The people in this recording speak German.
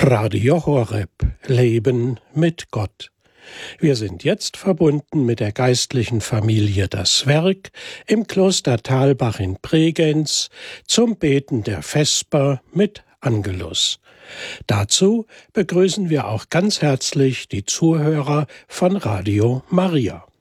Radio Horeb, Leben mit Gott. Wir sind jetzt verbunden mit der geistlichen Familie Das Werk im Kloster Thalbach in Bregenz zum Beten der Vesper mit Angelus. Dazu begrüßen wir auch ganz herzlich die Zuhörer von Radio Maria.